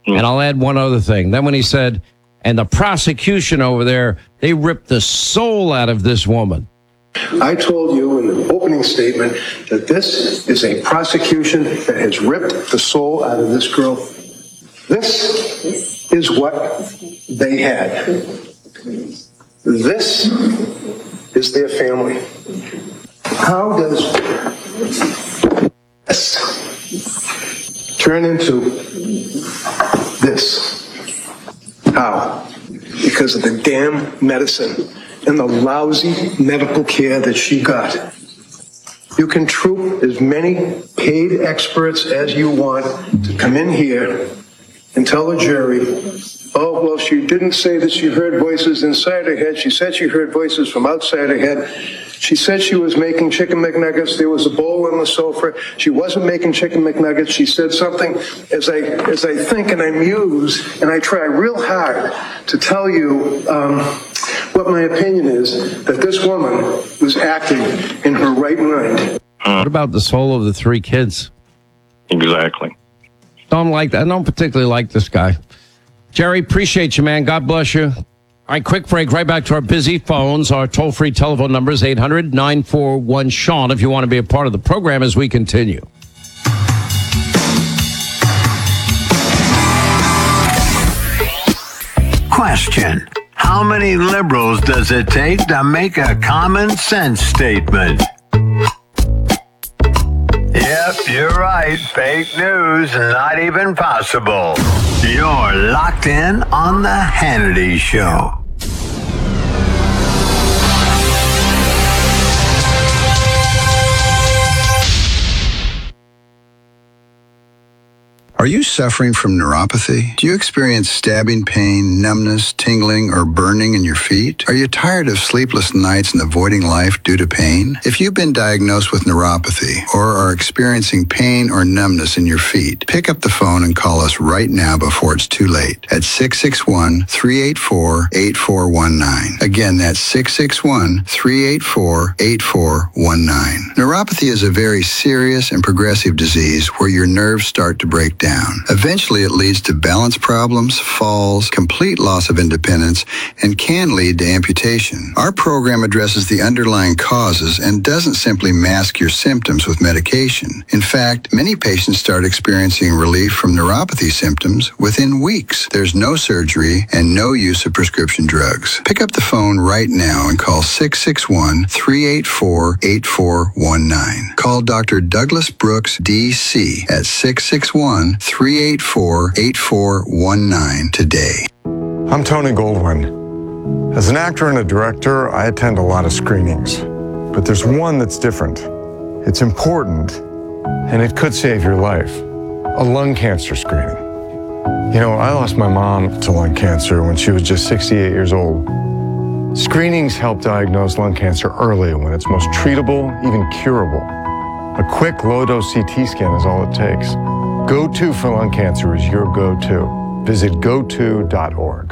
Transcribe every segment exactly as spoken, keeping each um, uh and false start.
And I'll add one other thing. Then when he said, and the prosecution over there, they ripped the soul out of this woman. I told you in the opening statement that this is a prosecution that has ripped the soul out of this girl. This is what they had. This is their family. How does this turn into this? How? Because of the damn medicine and the lousy medical care that she got. You can troop as many paid experts as you want to come in here and tell the jury, oh, well, she didn't say that she heard voices inside her head. She said she heard voices from outside her head. She said she was making chicken McNuggets. There was a bowl on the sofa. She wasn't making chicken McNuggets. She said something as I as I think and I muse and I try real hard to tell you um, what my opinion is, that this woman was acting in her right mind. What about the soul of the three kids? Exactly. Don't like that. I don't particularly like this guy. Jerry, appreciate you, man. God bless you. All right, quick break. Right back to our busy phones. Our toll-free telephone number is eight hundred nine four one Sean if you want to be a part of the program as we continue. Question. How many liberals does it take to make a common sense statement? Yep, you're right. Fake news, not even possible. You're locked in on The Hannity Show. Are you suffering from neuropathy? Do you experience stabbing pain, numbness, tingling, or burning in your feet? Are you tired of sleepless nights and avoiding life due to pain? If you've been diagnosed with neuropathy or are experiencing pain or numbness in your feet, pick up the phone and call us right now before it's too late at six six one, three eight four, eight four one nine. Again, that's six six one, three eight four, eight four one nine. Neuropathy is a very serious and progressive disease where your nerves start to break down. Eventually, it leads to balance problems, falls, complete loss of independence, and can lead to amputation. Our program addresses the underlying causes and doesn't simply mask your symptoms with medication. In fact, many patients start experiencing relief from neuropathy symptoms within weeks. There's no surgery and no use of prescription drugs. Pick up the phone right now and call six six one, three eight four, eight four one nine. Call Doctor Douglas Brooks, D C at six six one, three eight four, eight four one nine today. I'm Tony Goldwyn. As an actor and a director, I attend a lot of screenings. But there's one that's different. It's important, and it could save your life. A lung cancer screening. You know, I lost my mom to lung cancer when she was just sixty-eight years old. Screenings help diagnose lung cancer early when it's most treatable, even curable. A quick low-dose C T scan is all it takes. Go-To for lung cancer is your go-to. Visit go to dot org.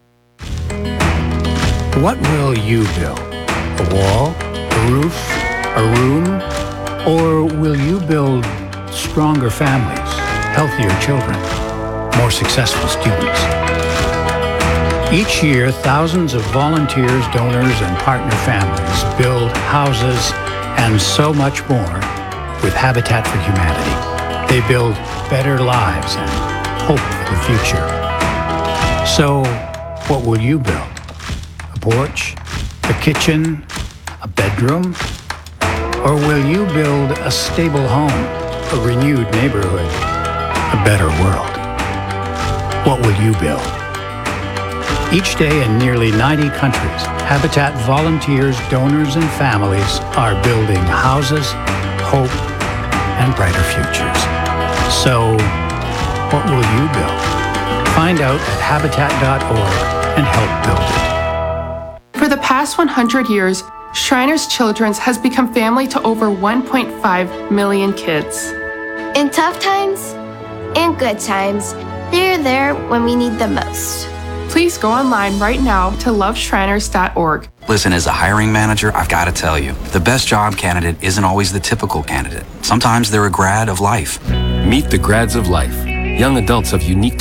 What will you build? A wall? A roof? A room? Or will you build stronger families, healthier children, more successful students? Each year, thousands of volunteers, donors, and partner families build houses and so much more with Habitat for Humanity. They build better lives and hope for the future. So, what will you build? A porch? A kitchen? A bedroom? Or will you build a stable home, a renewed neighborhood, a better world? What will you build? Each day in nearly ninety countries, Habitat volunteers, donors, and families are building houses, hope, and brighter futures. So, what will you build? Find out at habitat dot org and help build it. For the past one hundred years, Shriners Children's has become family to over one point five million kids. In tough times and good times, they're there when we need them most. Please go online right now to love shriners dot org. Listen, as a hiring manager, I've got to tell you, the best job candidate isn't always the typical candidate. Sometimes they're a grad of life. Meet the grads of life. Young adults of unique